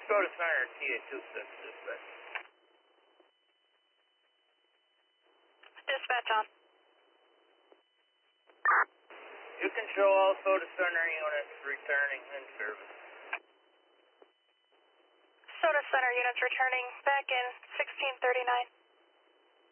Soda Center TA26 dispatch. Dispatch on. You can show all Soda Center units returning in service. Soda Center units returning back in 1639.